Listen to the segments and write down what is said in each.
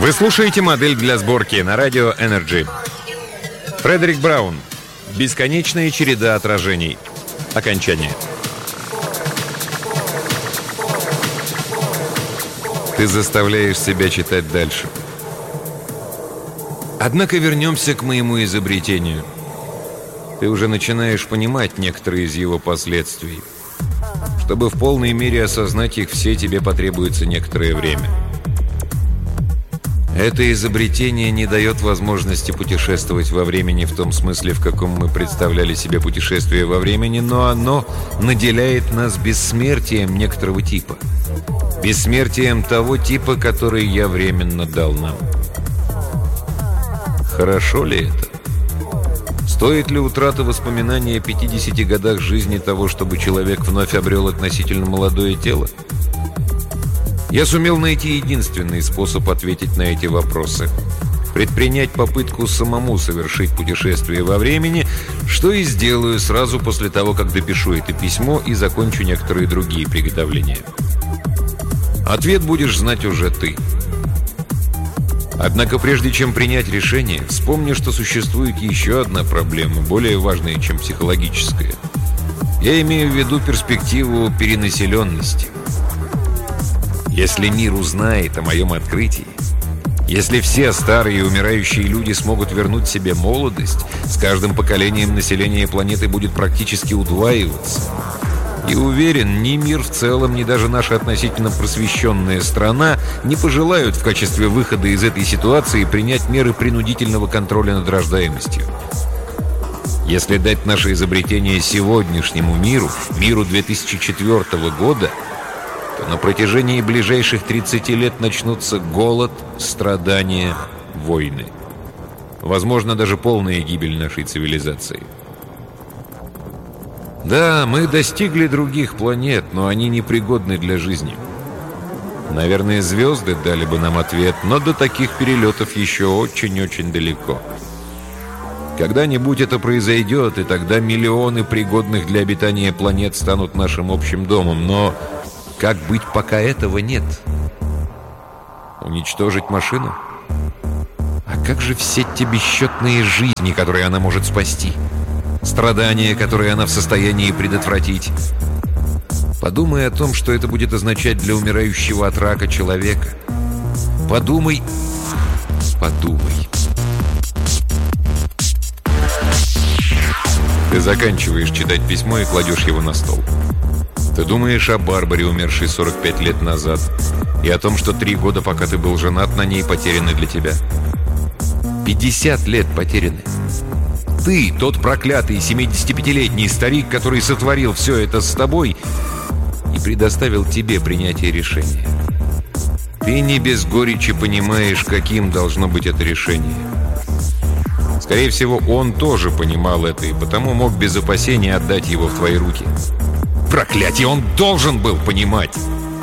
Вы слушаете модель для сборки на радио Energy. Фредерик Браун. Бесконечная череда отражений. Окончание. Ты заставляешь себя читать дальше. Однако вернемся к моему изобретению. Ты уже начинаешь понимать некоторые из его последствий. Чтобы в полной мере осознать их все, тебе потребуется некоторое время. Это изобретение не дает возможности путешествовать во времени в том смысле, в каком мы представляли себе путешествие во времени, но оно наделяет нас бессмертием некоторого типа. Бессмертием того типа, который я временно дал нам. Хорошо ли это? Стоит ли утрата воспоминания о 50 годах жизни того, чтобы человек вновь обрел относительно молодое тело? Я сумел найти единственный способ ответить на эти вопросы. Предпринять попытку самому совершить путешествие во времени, что и сделаю сразу после того, как допишу это письмо и закончу некоторые другие приготовления. Ответ будешь знать уже ты. Однако прежде чем принять решение, вспомни, что существует еще одна проблема, более важная, чем психологическая. Я имею в виду перспективу перенаселенности. Если мир узнает о моем открытии, если все старые и умирающие люди смогут вернуть себе молодость, с каждым поколением население планеты будет практически удваиваться. И уверен, ни мир в целом, ни даже наша относительно просвещенная страна не пожелают в качестве выхода из этой ситуации принять меры принудительного контроля над рождаемостью. Если дать наше изобретение сегодняшнему миру, миру 2004 года, то на протяжении ближайших 30 лет начнутся голод, страдания, войны. Возможно, даже полная гибель нашей цивилизации. Да, мы достигли других планет, но они непригодны для жизни. Наверное, звезды дали бы нам ответ, но до таких перелетов еще очень-очень далеко. Когда-нибудь это произойдет, и тогда миллионы пригодных для обитания планет станут нашим общим домом. Но как быть, пока этого нет? Уничтожить машину? А как же все те бесчетные жизни, которые она может спасти? Страдания, которые она в состоянии предотвратить? Подумай о том, что это будет означать для умирающего от рака человека. Подумай. Ты заканчиваешь читать письмо и кладешь его на стол. Ты думаешь о Барбаре, умершей 45 лет назад, и о том, что 3 года, пока ты был женат на ней, потеряны для тебя. 50 лет потеряны. Ты, тот проклятый 75-летний старик, который сотворил все это с тобой и предоставил тебе принятие решения. Ты не без горечи понимаешь, каким должно быть это решение. Скорее всего, он тоже понимал это и потому мог без опасения отдать его в твои руки. Проклятие, он должен был понимать!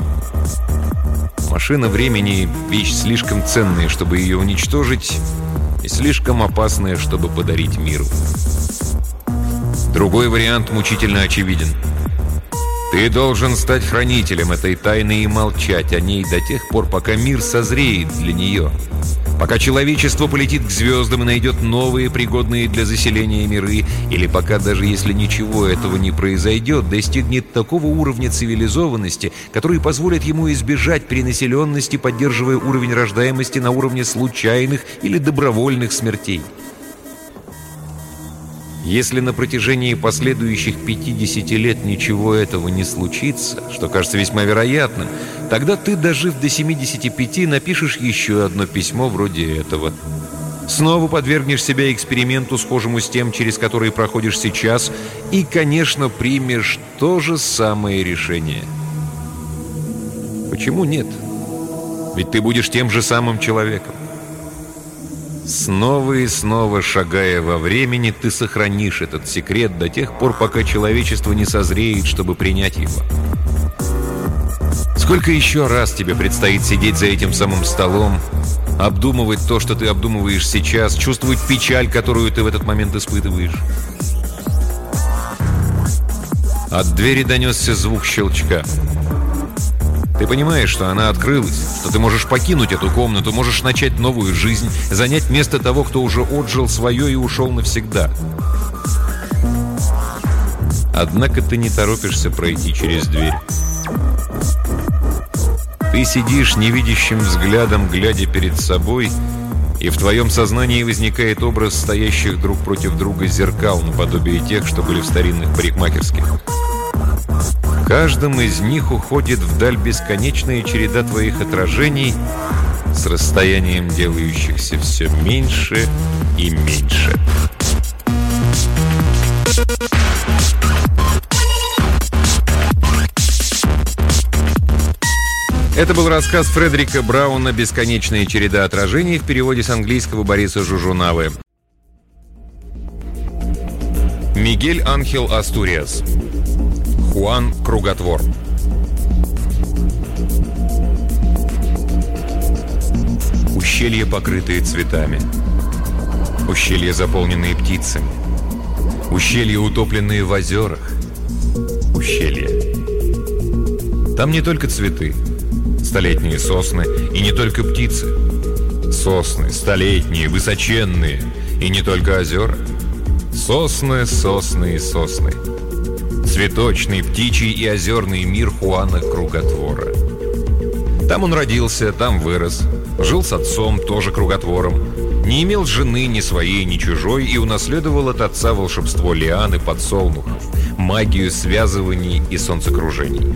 Машина времени — вещь слишком ценная, чтобы ее уничтожить, и слишком опасная, чтобы подарить миру. Другой вариант мучительно очевиден. Ты должен стать хранителем этой тайны и молчать о ней до тех пор, пока мир созреет для нее. Пока человечество полетит к звездам и найдет новые, пригодные для заселения миры, или пока, даже если ничего этого не произойдет, достигнет такого уровня цивилизованности, который позволит ему избежать перенаселенности, поддерживая уровень рождаемости на уровне случайных или добровольных смертей. Если на протяжении последующих 50 лет ничего этого не случится, что кажется весьма вероятным, тогда ты, дожив до 75, напишешь еще одно письмо вроде этого. Снова подвергнешь себя эксперименту, схожему с тем, через который проходишь сейчас, и, конечно, примешь то же самое решение. Почему нет? Ведь ты будешь тем же самым человеком. Снова и снова, шагая во времени, ты сохранишь этот секрет до тех пор, пока человечество не созреет, чтобы принять его. Сколько еще раз тебе предстоит сидеть за этим самым столом, обдумывать то, что ты обдумываешь сейчас, чувствовать печаль, которую ты в этот момент испытываешь? От двери донесся звук щелчка. Ты понимаешь, что она открылась, что ты можешь покинуть эту комнату, можешь начать новую жизнь, занять место того, кто уже отжил свое и ушел навсегда. Однако ты не торопишься пройти через дверь. Ты сидишь невидящим взглядом, глядя перед собой, и в твоем сознании возникает образ стоящих друг против друга зеркал, наподобие тех, что были в старинных парикмахерских. В каждом из них уходит вдаль бесконечная череда твоих отражений с расстоянием делающихся все меньше и меньше. Это был рассказ Фредерика Брауна «Бесконечная череда отражений» в переводе с английского Бориса Жужунавы. Мигель Анхел Астуриас. Хуан Круготвор. Ущелья, покрытые цветами. Ущелья, заполненные птицами. Ущелья, утопленные в озерах. Ущелья. Там не только цветы, столетние сосны, и не только птицы. Сосны, столетние, высоченные, и не только озера. Сосны, сосны и сосны. Цветочный, птичий и озерный мир Хуана Круготвора. Там он родился, там вырос. Жил с отцом, тоже круготвором. Не имел жены ни своей, ни чужой, и унаследовал от отца волшебство лиан и подсолнухов, магию связываний и солнцекружений.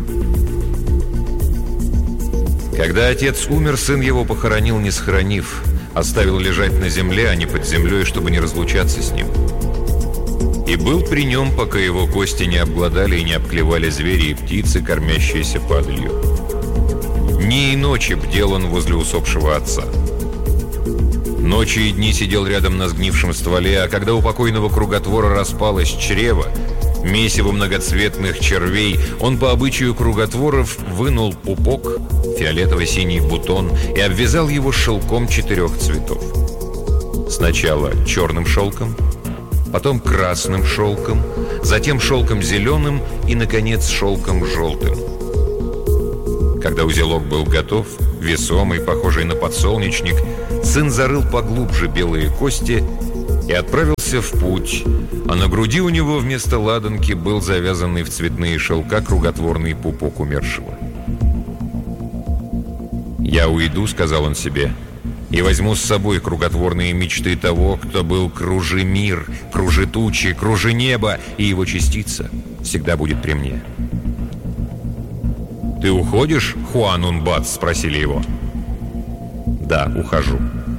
Когда отец умер, сын его похоронил, не схоронив, оставил лежать на земле, а не под землей, чтобы не разлучаться с ним. И был при нем, пока его кости не обглодали и не обклевали звери и птицы, кормящиеся падалью. Дни и ночи бдел он возле усопшего отца. Ночи и дни сидел рядом на сгнившем стволе, а когда у покойного Круготвора распалось чрево, месиво многоцветных червей, он по обычаю круготворов вынул пупок, фиолетово-синий бутон, и обвязал его шелком 4 цветов. Сначала черным шелком, потом красным шелком, затем шелком зеленым и, наконец, шелком желтым. Когда узелок был готов, весомый, похожий на подсолнечник, сын зарыл поглубже белые кости и отправился в путь, а на груди у него вместо ладанки был завязанный в цветные шелка круготворный пупок умершего. «Я уйду», — сказал он себе, — «и возьму с собой круготворные мечты того, кто был кружи мир, кружи тучи, кружи небо, и его частица всегда будет при мне». «Ты уходишь, Хуан Унбац?» — спросили его. «Да, ухожу».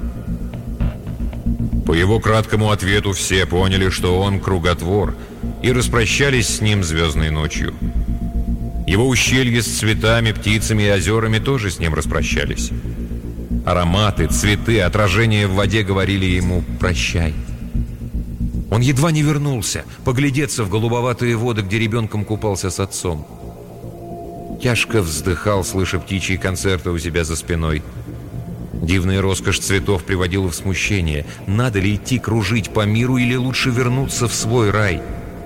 По его краткому ответу все поняли, что он круготвор, и распрощались с ним звездной ночью. Его ущелья с цветами, птицами и озерами тоже с ним распрощались. Ароматы, цветы, отражения в воде говорили ему «прощай». Он едва не вернулся, поглядеться в голубоватые воды, где ребенком купался с отцом. Тяжко вздыхал, слыша птичьи концерты у себя за спиной. Дивная роскошь цветов приводила в смущение. Надо ли идти кружить по миру или лучше вернуться в свой рай?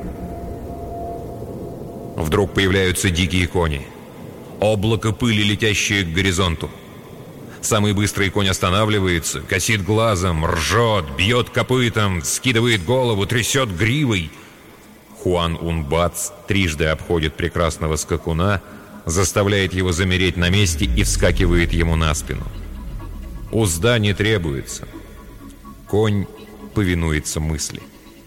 Вдруг появляются дикие кони. Облако пыли, летящее к горизонту. Самый быстрый конь останавливается, косит глазом, ржет, бьет копытом, скидывает голову, трясет гривой. Хуан Унбац трижды обходит прекрасного скакуна, заставляет его замереть на месте и вскакивает ему на спину. Узда не требуется. Конь повинуется мысли.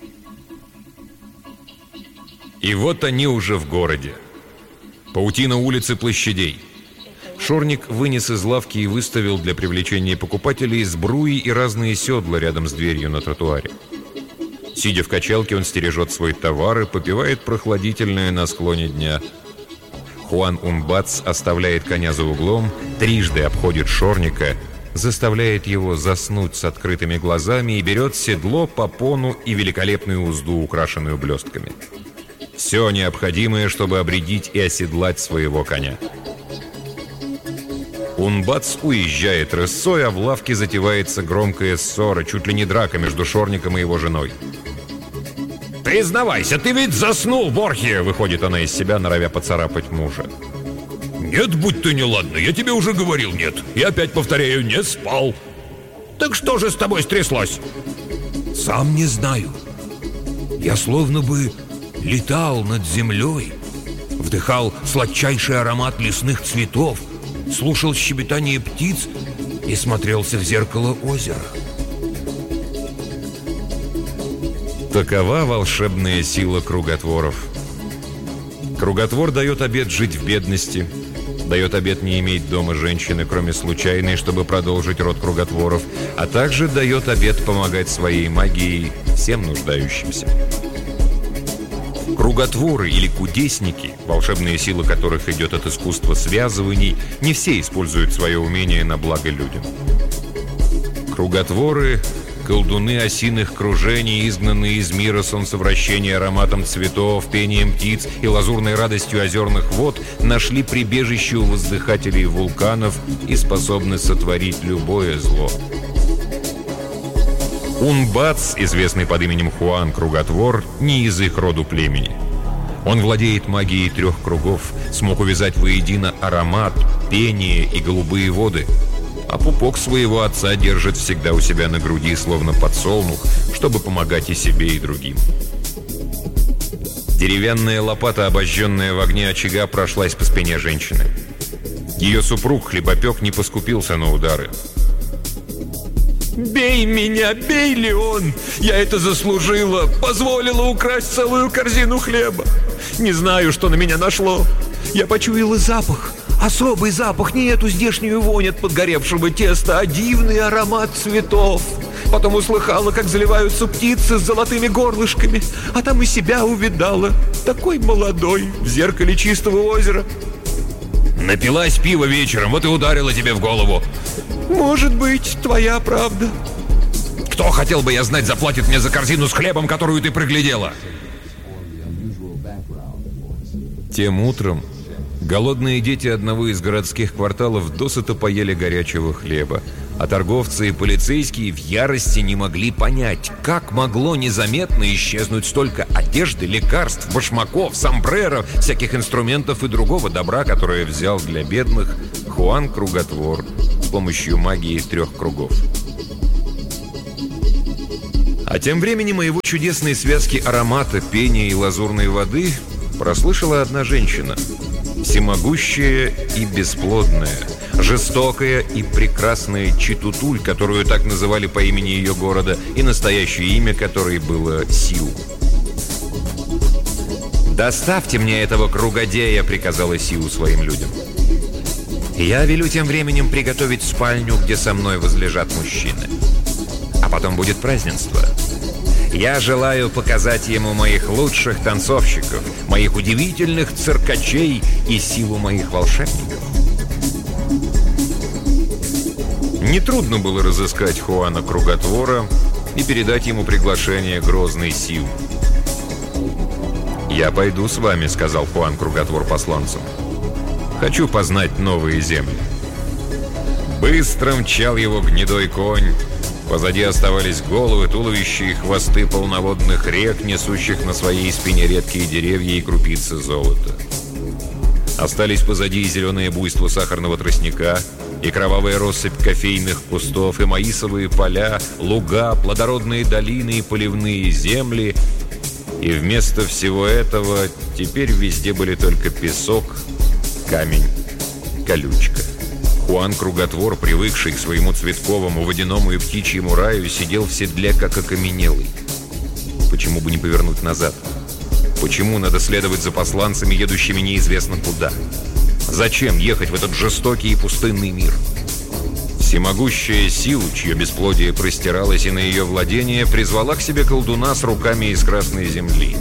И вот они уже в городе. Паутина улиц и площадей. Шорник вынес из лавки и выставил для привлечения покупателей сбруи и разные седла рядом с дверью на тротуаре. Сидя в качалке, он стережет свой товар и попивает прохладительное на склоне дня. Хуан Унбац оставляет коня за углом, трижды обходит Шорника, заставляет его заснуть с открытыми глазами и берет седло, попону и великолепную узду, украшенную блестками. Все необходимое, чтобы обрядить и оседлать своего коня. Унбац уезжает рысой, а в лавке затевается громкая ссора, чуть ли не драка между Шорником и его женой. «Признавайся, ты ведь заснул, Борхе!» — выходит она из себя, норовя поцарапать мужа. Нет, будь ты неладна, я тебе уже говорил нет. И опять повторяю, не спал. Так что же с тобой стряслось? Сам не знаю. Я словно бы летал над землей, вдыхал сладчайший аромат лесных цветов, слушал щебетание птиц и смотрелся в зеркало озера. Такова волшебная сила круготворов. Круготвор дает обет жить в бедности, дает обет не иметь дома женщины, кроме случайной, чтобы продолжить род круготворов, а также дает обет помогать своей магией всем нуждающимся. Круготворы или кудесники, волшебная сила которых идет от искусства связываний, не все используют свое умение на благо людям. Круготворы — колдуны осиных кружений, изгнанные из мира солнцевращения ароматом цветов, пением птиц и лазурной радостью озерных вод, нашли прибежище у воздыхателей вулканов и способны сотворить любое зло. Унбац, известный под именем Хуан Круготвор, не из их роду племени. Он владеет магией 3 кругов, смог увязать воедино аромат, пение и голубые воды, а пупок своего отца держит всегда у себя на груди, словно подсолнух, чтобы помогать и себе, и другим. Деревянная лопата, обожженная в огне очага, прошлась по спине женщины. Ее супруг, хлебопек, не поскупился на удары. «Бей меня, бей, Леон! Я это заслужила! Позволила украсть целую корзину хлеба! Не знаю, что на меня нашло! Я почуяла запах! Особый запах, не эту здешнюю вонь от подгоревшего теста, а дивный аромат цветов! Потом услыхала, как заливаются птицы с золотыми горлышками, а там и себя увидала, такой молодой, в зеркале чистого озера!» Напилась пива вечером, вот и ударила тебе в голову. «Может быть, твоя правда». Кто, хотел бы я знать, заплатит мне за корзину с хлебом, которую ты приглядела? Тем утром голодные дети одного из городских кварталов досыта поели горячего хлеба, а торговцы и полицейские в ярости не могли понять, как могло незаметно исчезнуть столько одежды, лекарств, башмаков, сомбреро, всяких инструментов и другого добра, которое взял для бедных Хуан Круготвор с помощью магии 3 кругов. А тем временем о его чудесной связке аромата, пения и лазурной воды прослышала одна женщина, всемогущая и бесплодная, жестокая и прекрасная Читутуль, которую так называли по имени ее города, и настоящее имя которой было Сиу. «Доставьте мне этого кругодея», — приказала Сиу своим людям. «Я велю тем временем приготовить спальню, где со мной возлежат мужчины. А потом будет празднество. Я желаю показать ему моих лучших танцовщиков, моих удивительных циркачей и силу моих волшебников». Нетрудно было разыскать Хуана Круготвора и передать ему приглашение грозной Сиу. «Я пойду с вами», — сказал Хуан Круготвор посланцам. «Хочу познать новые земли». Быстро мчал его гнедой конь. Позади оставались головы, туловища и хвосты полноводных рек, несущих на своей спине редкие деревья и крупицы золота. Остались позади и зеленое буйство сахарного тростника, и кровавая россыпь кофейных кустов, и маисовые поля, луга, плодородные долины и поливные земли. И вместо всего этого теперь везде были только песок, камень, колючка. Хуан Круготвор, привыкший к своему цветковому, водяному и птичьему раю, сидел в седле, как окаменелый. Почему бы не повернуть назад? Почему надо следовать за посланцами, едущими неизвестно куда? Зачем ехать в этот жестокий и пустынный мир? Всемогущая Сиу, чье бесплодие простиралось и на ее владение, призвала к себе колдуна с руками из красной земли.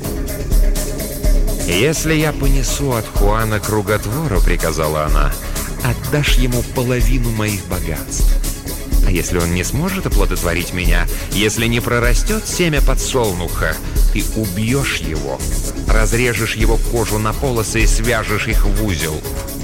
«Если я понесу от Хуана Круготвора, — приказала она, — отдашь ему половину моих богатств. А если он не сможет оплодотворить меня, если не прорастет семя подсолнуха, ты убьешь его, разрежешь его кожу на полосы и свяжешь их в узел».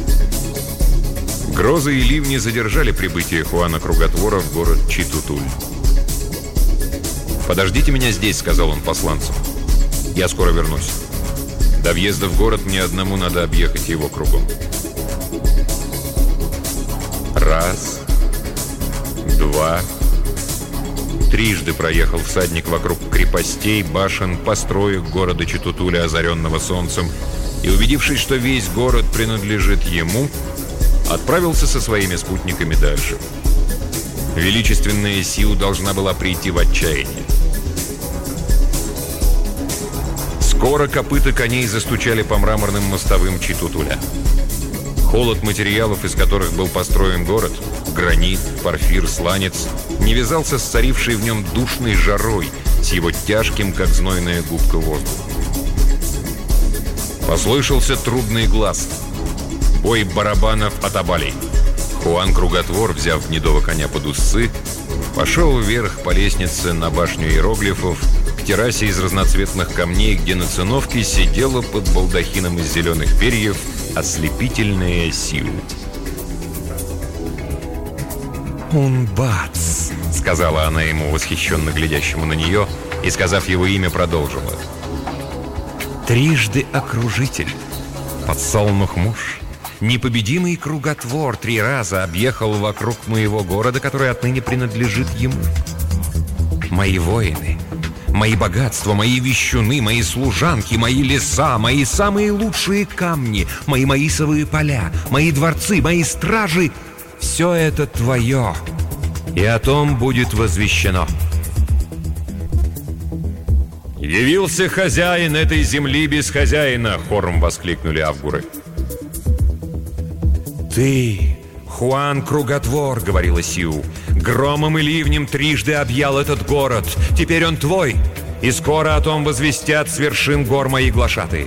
Грозы и ливни задержали прибытие Хуана Круготвора в город Читутуль. «Подождите меня здесь», — сказал он посланцам. «Я скоро вернусь. До въезда в город мне одному надо объехать его кругом». Раз, два. Трижды проехал всадник вокруг крепостей, башен, построек города Читутуля, озаренного солнцем, и, убедившись, что весь город принадлежит ему, отправился со своими спутниками дальше. Величественная Сиу должна была прийти в отчаяние. Скоро копыта коней застучали по мраморным мостовым Читутуля. Холод материалов, из которых был построен город — гранит, порфир, сланец — не вязался с царившей в нем душной жарой, с его тяжким, как знойная губка, воздухом. Послышался трубный глаз. Бой барабанов отобали. Хуан Круготвор, взяв гнедого коня под усы, пошел вверх по лестнице на башню иероглифов, к террасе из разноцветных камней, где на циновке сидела под балдахином из зеленых перьев ослепительная Сиу. «Унбац», — сказала она ему, восхищенно глядящему на нее, и, сказав его имя, продолжила. «Трижды окружитель, подсолнух муж, непобедимый Круготвор 3 раза объехал вокруг моего города, который отныне принадлежит ему. Мои воины, мои богатства, мои вещуны, мои служанки, мои леса, мои самые лучшие камни, мои маисовые поля, мои дворцы, мои стражи — все это твое, и о том будет возвещено». «Явился хозяин этой земли без хозяина!» — хором воскликнули авгуры. «Ты, Хуан Круготвор, — говорила Сиу, — громом и ливнем трижды объял этот город. Теперь он твой, и скоро о том возвестят с вершин гор мои глашатые».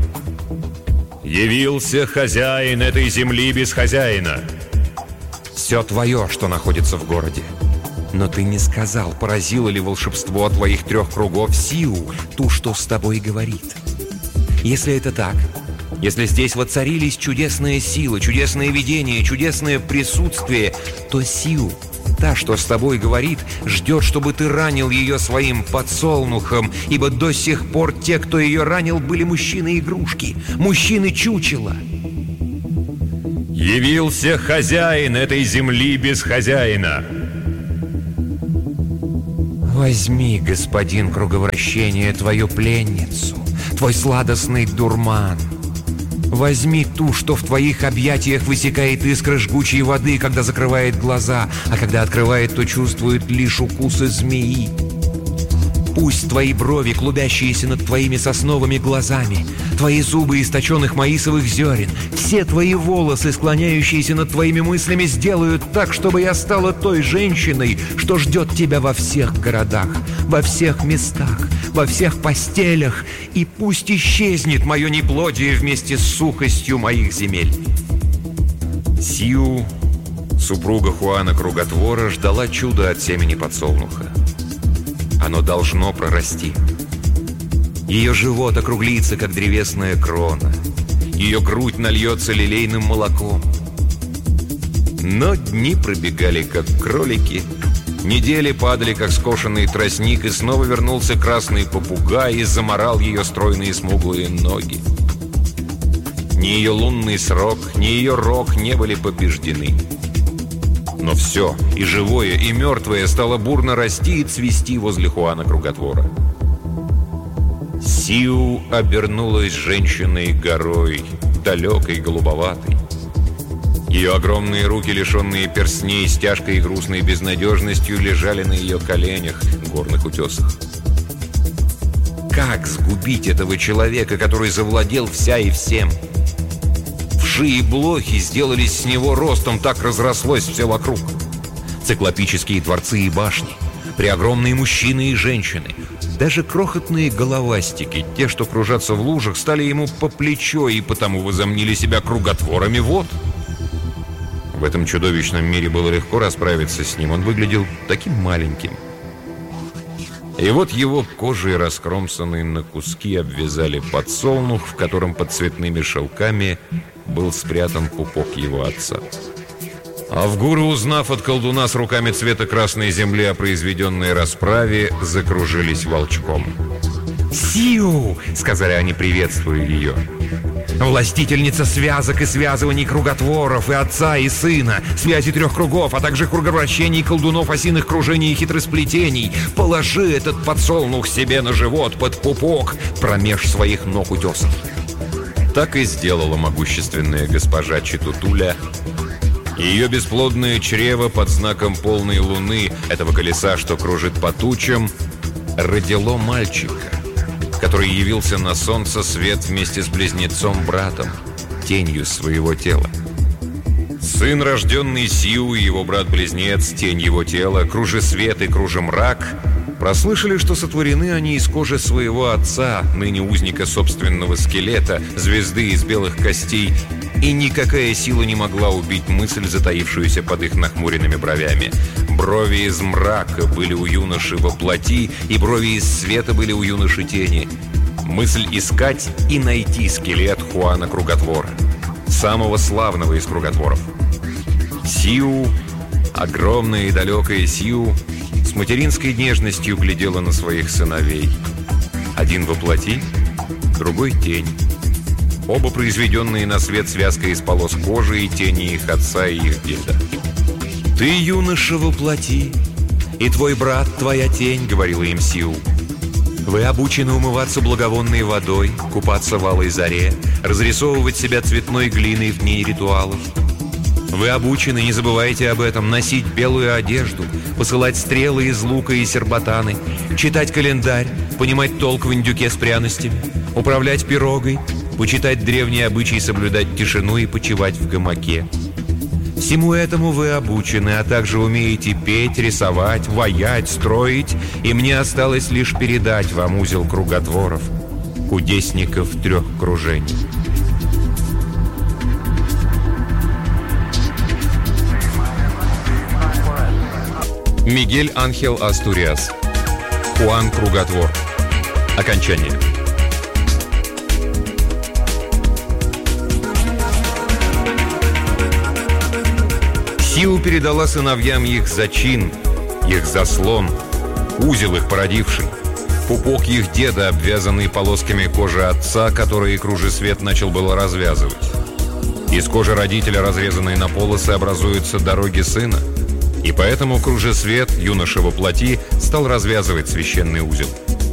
«Явился хозяин этой земли без хозяина!» «Все твое, что находится в городе. Но ты не сказал, поразило ли волшебство твоих 3 кругов Сиу, ту, что с тобой говорит. Если это так, если здесь воцарились чудесная сила, чудесное видение, чудесное присутствие, то Сиу, та, что с тобой говорит, ждет, чтобы ты ранил ее своим подсолнухом, ибо до сих пор те, кто ее ранил, были мужчины-игрушки, мужчины-чучела». «Явился хозяин этой земли без хозяина!» «Возьми, господин круговращения, твою пленницу, твой сладостный дурман. Возьми ту, что в твоих объятиях высекает искры жгучей воды, когда закрывает глаза, а когда открывает, то чувствует лишь укусы змеи. Пусть твои брови, клубящиеся над твоими сосновыми глазами, твои зубы из точеных маисовых зерен, все твои волосы, склоняющиеся над твоими мыслями, сделают так, чтобы я стала той женщиной, что ждет тебя во всех городах, во всех местах, во всех постелях, и пусть исчезнет мое неплодие вместе с сухостью моих земель». Сиу, супруга Хуана Круготвора, ждала чуда от семени подсолнуха. Оно должно прорасти. Ее живот округлится, как древесная крона. Ее грудь нальется лилейным молоком. Но дни пробегали, как кролики. Недели падали, как скошенный тростник, и снова вернулся красный попугай и заморал ее стройные смуглые ноги. Ни ее лунный срок, ни ее рог не были побеждены. Но все, и живое, и мертвое, стало бурно расти и цвести возле Хуана Круготвора. Сиу обернулась женщиной-горой, далекой, голубоватой. Ее огромные руки, лишенные перстней, с тяжкой и грустной безнадежностью, лежали на ее коленях, горных утесах. Как сгубить этого человека, который завладел вся и всем? Вши и блохи сделались с него ростом, так разрослось все вокруг. Циклопические дворцы и башни, преогромные мужчины и женщины, даже крохотные головастики, те, что кружатся в лужах, стали ему по плечо и потому возомнили себя круготворами вод. В этом чудовищном мире было легко расправиться с ним, он выглядел таким маленьким. И вот его кожей, раскромсанной на куски, обвязали подсолнух, в котором под цветными шелками был спрятан пупок его отца. Авгуры, узнав от колдуна с руками цвета красной земли о произведенной расправе, закружились волчком. «Сиу!» — сказали они, приветствуя ее. Властительница связок и связываний круготворов, и отца, и сына, связи трех кругов, а также круговращений колдунов, осиных кружений и хитросплетений. Положи этот подсолнух себе на живот, под пупок, промеж своих ног утесов. Так и сделала могущественная госпожа Читутуля. Ее бесплодное чрево под знаком полной луны, этого колеса, что кружит по тучам, родило мальчика, который явился на солнце свет вместе с близнецом-братом, тенью своего тела. Сын, рожденный Сиу, и его брат-близнец, тень его тела, кружесвет и кружемрак, прослышали, что сотворены они из кожи своего отца, ныне узника собственного скелета, звезды из белых костей, и никакая сила не могла убить мысль, затаившуюся под их нахмуренными бровями. Брови из мрака были у юноши во плоти, и брови из света были у юноши тени. Мысль искать и найти скелет Хуана Круготвора, самого славного из круготворов. Сиу, огромная и далекая Сиу, с материнской нежностью глядела на своих сыновей. Один во плоти, другой тень. Оба произведенные на свет связкой из полос кожи и тени их отца и их деда. «Ты, юноша, во плоти, и твой брат, твоя тень», — говорила им Сиу. «Вы обучены умываться благовонной водой, купаться в алой заре, разрисовывать себя цветной глиной в дни ритуалов. Вы обучены, не забывайте об этом, носить белую одежду, посылать стрелы из лука и сербатаны, читать календарь, понимать толк в индюке с пряностями, управлять пирогой, почитать древние обычаи, соблюдать тишину и почивать в гамаке. Всему этому вы обучены, а также умеете петь, рисовать, ваять, строить, и мне осталось лишь передать вам узел круготворов, кудесников трех кружений». Мигель Анхел Астуриас. Хуан Круготвор. Окончание. Сиу передала сыновьям их зачин, их заслон, узел их породивший, пупок их деда, обвязанный полосками кожи отца, которые кружесвет начал было развязывать. Из кожи родителя, разрезанной на полосы, образуются дороги сына, и поэтому кружесвет, юноша во плоти, стал развязывать священный узел.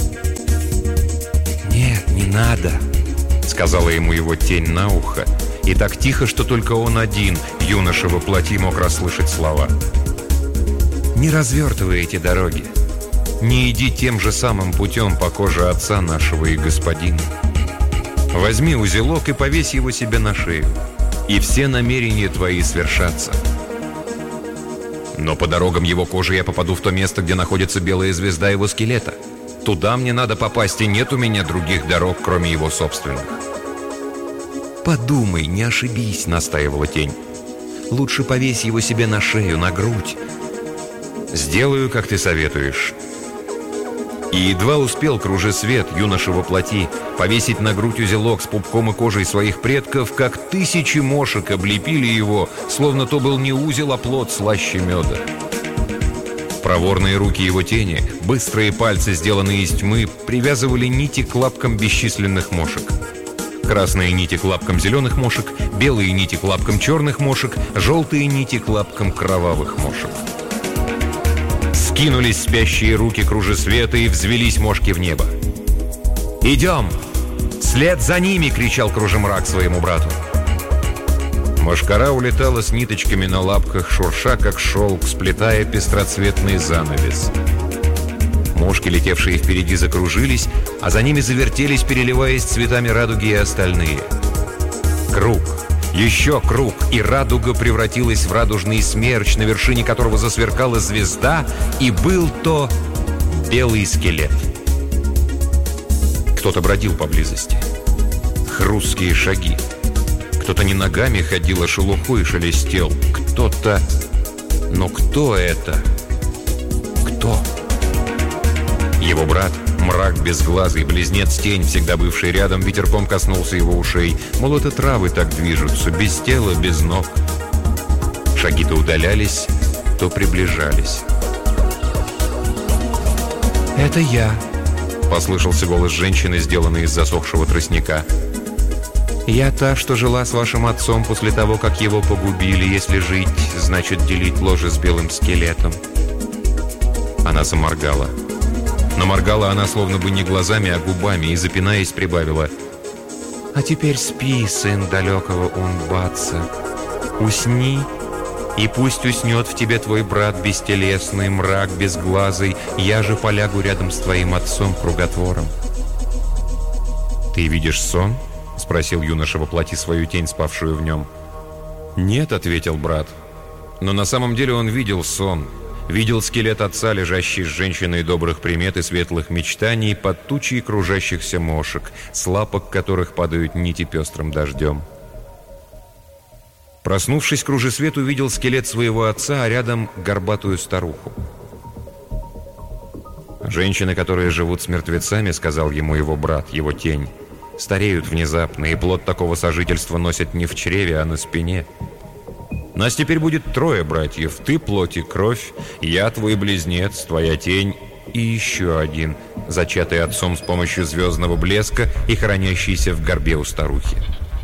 «Нет, не надо», — сказала ему его тень на ухо, и так тихо, что только он один, юноша во плоти, мог расслышать слова. «Не развертывай эти дороги, не иди тем же самым путем по коже отца нашего и господина. Возьми узелок и повесь его себе на шею, и все намерения твои свершатся. Но по дорогам его кожи я попаду в то место, где находится белая звезда его скелета. Туда мне надо попасть, и нет у меня других дорог, кроме его собственных». «Подумай, не ошибись», — настаивала тень. «Лучше повесь его себе на шею, на грудь». «Сделаю, как ты советуешь». И едва успел кружесвет, юноша во плоти, повесить на грудь узелок с пупком и кожей своих предков, как тысячи мошек облепили его, словно то был не узел, а плод слаще меда. Проворные руки его тени, быстрые пальцы, сделанные из тьмы, привязывали нити к лапкам бесчисленных мошек. Красные нити к лапкам зеленых мошек, белые нити к лапкам черных мошек, желтые нити к лапкам кровавых мошек. Скинулись спящие руки кружесвета и взвелись мошки в небо. «Идем! Вслед за ними!» — кричал кружемрак своему брату. Мошкара улетала с ниточками на лапках, шурша как шелк, сплетая пестроцветный занавес. Мошки, летевшие впереди, закружились, а за ними завертелись, переливаясь цветами радуги, и остальные. Круг, еще круг, и радуга превратилась в радужный смерч, на вершине которого засверкала звезда, и был то белый скелет. Кто-то бродил поблизости. Хрусткие шаги. Кто-то не ногами ходил, а шелухой шелестел. Кто-то... Но кто это? Кто? Его брат, мрак безглазый, близнец-тень, всегда бывший рядом, ветерком коснулся его ушей. Мол, это травы так движутся, без тела, без ног. Шаги то удалялись, то приближались. «Это я», — послышался голос женщины, сделанный из засохшего тростника. «Я та, что жила с вашим отцом после того, как его погубили. Если жить, значит делить ложе с белым скелетом». Она заморгала. Но моргала она словно бы не глазами, а губами, и, запинаясь, прибавила: «А теперь спи, сын далекого Унбатса. Усни, и пусть уснет в тебе твой брат бестелесный, мрак безглазый. Я же полягу рядом с твоим отцом Круготвором». «Ты видишь сон?» — спросил юноша, воплоти свою тень, спавшую в нем. «Нет», — ответил брат. Но на самом деле он видел сон. Видел скелет отца, лежащий с женщиной добрых примет и светлых мечтаний под тучей кружащихся мошек, с лапок которых падают нити пестрым дождем. Проснувшись, Кружесвет увидел скелет своего отца, а рядом горбатую старуху. «Женщины, которые живут с мертвецами, — сказал ему его брат, его тень, — стареют внезапно, и плод такого сожительства носят не в чреве, а на спине. Нас теперь будет 3 братьев, ты плоть и кровь, я твой близнец, твоя тень и еще один, зачатый отцом с помощью звездного блеска и хранящийся в горбе у старухи».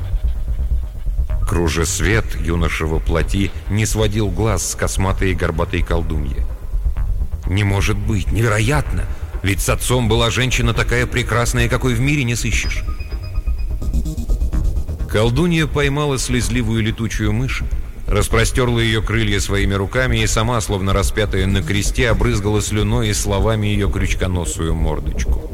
Кружесвет, юноша воплоти, не сводил глаз с косматой и горбатой колдуньи. «Не может быть! Невероятно! Ведь с отцом была женщина такая прекрасная, какой в мире не сыщешь!» Колдунья поймала слезливую летучую мышь, распростерла ее крылья своими руками и сама, словно распятая на кресте, обрызгала слюной и словами ее крючконосую мордочку.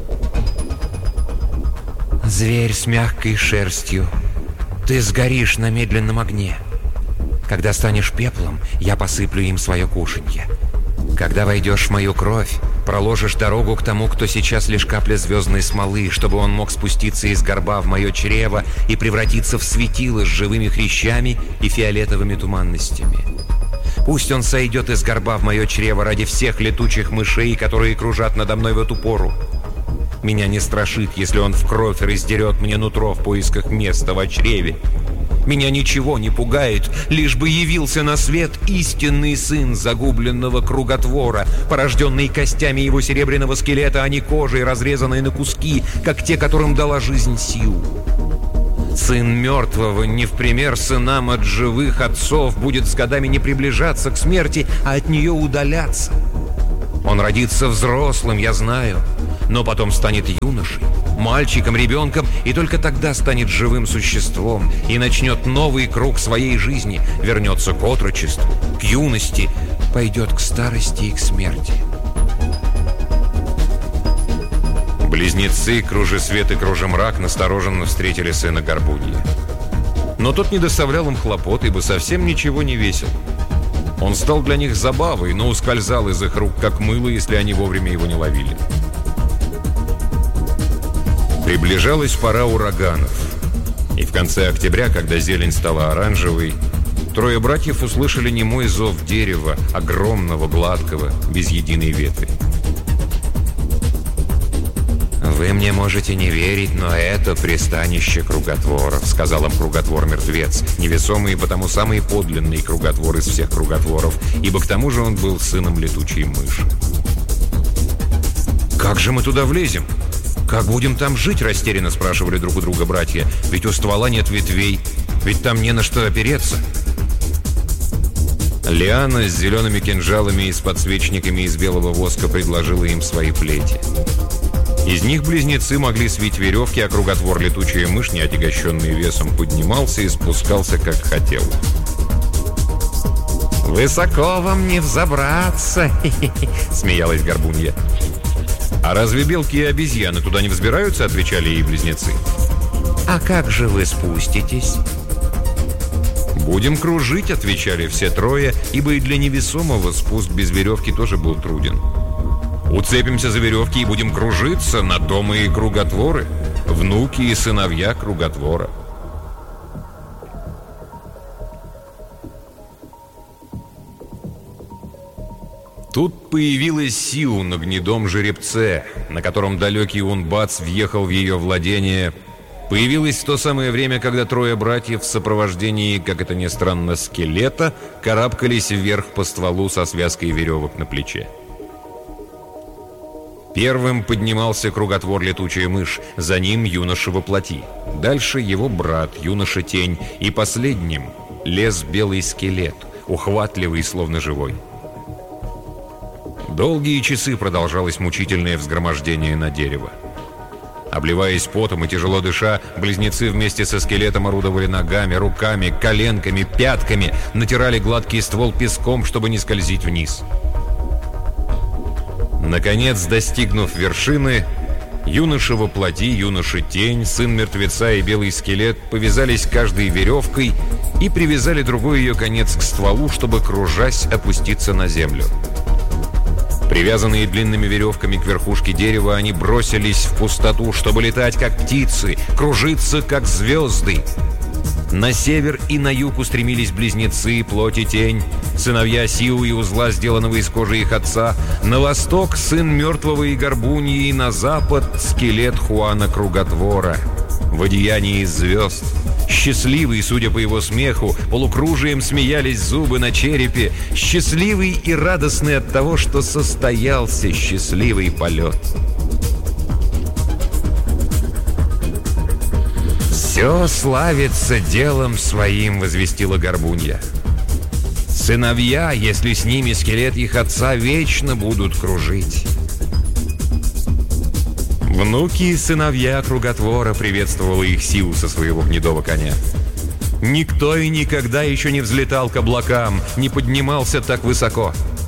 «Зверь с мягкой шерстью, ты сгоришь на медленном огне. Когда станешь пеплом, я посыплю им свое кушанье. Когда войдешь в мою кровь, проложишь дорогу к тому, кто сейчас лишь капля звездной смолы, чтобы он мог спуститься из горба в мое чрево и превратиться в светило с живыми хрящами и фиолетовыми туманностями. Пусть он сойдет из горба в мое чрево ради всех летучих мышей, которые кружат надо мной в эту пору. Меня не страшит, если он в кровь раздерет мне нутро в поисках места в чреве. Меня ничего не пугает, лишь бы явился на свет истинный сын загубленного Круготвора, порожденный костями его серебряного скелета, а не кожей, разрезанной на куски, как те, которым дала жизнь силу. Сын мертвого, не в пример сынам от живых отцов, будет с годами не приближаться к смерти, а от нее удаляться. Он родится взрослым, я знаю, но потом станет юношей, мальчиком, ребенком, и только тогда станет живым существом и начнет новый круг своей жизни, вернется к отрочеству, к юности, пойдет к старости и к смерти. Близнецы, Кружесвет и Кружемрак, настороженно встретили сына Горбуньи. Но тот не доставлял им хлопот, ибо совсем ничего не весил. Он стал для них забавой, но ускользал из их рук, как мыло, если они вовремя его не ловили. Приближалась пора ураганов. И в конце октября, когда зелень стала оранжевой, 3 братьев услышали немой зов дерева, огромного, гладкого, без единой ветви. «Вы мне можете не верить, но это пристанище Круготворов», — сказал им Круготвор-мертвец, невесомый и потому самый подлинный Круготвор из всех Круготворов, ибо к тому же он был сыном летучей мыши. «Как же мы туда влезем? Как будем там жить?» — растерянно спрашивали друг у друга братья. «Ведь у ствола нет ветвей, ведь там не на что опереться». Лиана с зелеными кинжалами и с подсвечниками из белого воска предложила им свои плети. Из них близнецы могли свить веревки, а Круготвор летучая мышь, не отягощенный весом, поднимался и спускался, как хотел. «Высоко вам не взобраться!» — смеялась Горбунья. «А разве белки и обезьяны туда не взбираются?» — отвечали ей близнецы. «А как же вы спуститесь?» «Будем кружить», — отвечали все 3, ибо и для невесомого спуск без веревки тоже был труден. «Уцепимся за веревки и будем кружиться на дома и Круготворы, внуки и сыновья Круготвора». Тут появилась Сиу на гнедом жеребце, на котором далекий Унбац въехал в ее владение. Появилась в то самое время, когда 3 братьев в сопровождении, как это ни странно, скелета, карабкались вверх по стволу со связкой веревок на плече. Первым поднимался круготвор летучая мышь, за ним юноша во плоти. Дальше его брат, юноша тень, и последним лез белый скелет, ухватливый, словно живой. Долгие часы продолжалось мучительное взгромождение на дерево. Обливаясь потом и тяжело дыша, близнецы вместе со скелетом орудовали ногами, руками, коленками, пятками, натирали гладкий ствол песком, чтобы не скользить вниз. Наконец, достигнув вершины, юноша во плоти, юноша тень, сын мертвеца и белый скелет повязались каждой веревкой и привязали другой ее конец к стволу, чтобы, кружась, опуститься на землю. Привязанные длинными веревками к верхушке дерева, они бросились в пустоту, чтобы летать, как птицы, кружиться, как звезды. На север и на юг устремились близнецы, плоть и тень, сыновья Сиу и узла, сделанного из кожи их отца. На восток сын мертвого и горбуньи, на запад скелет Хуана Круготвора в одеянии из звезд. Счастливый, судя по его смеху, полукружием смеялись зубы на черепе, счастливый и радостный от того, что состоялся счастливый полет. «Все славится делом своим», — возвестила горбунья. «Сыновья, если с ними скелет их отца, вечно будут кружить». Внуки и сыновья Круготвора, приветствовала их Сиу со своего гнедого коня. Никто и никогда еще не взлетал к облакам, не поднимался так высоко.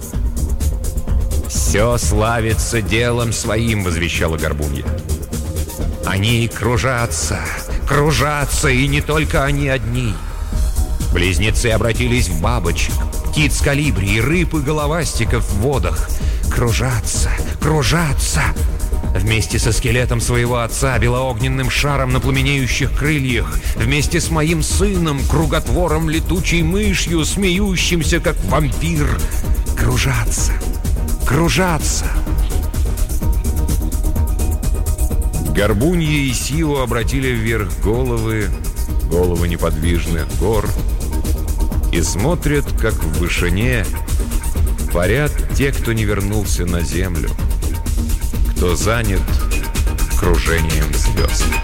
«Все славится делом своим», — возвещала горбунья. «Они кружатся, кружатся, и не только они одни». Близнецы обратились в бабочек, птиц калибри, рыб и головастиков в водах. Кружатся, кружатся. Вместе со скелетом своего отца, белоогненным шаром на пламенеющих крыльях, вместе с моим сыном, круготвором летучей мышью, смеющимся, как вампир. Кружатся, кружатся. Горбунья и Сиу обратили вверх головы неподвижных гор, и смотрят, как в вышине парят те, кто не вернулся на землю, кто занят кружением звезд.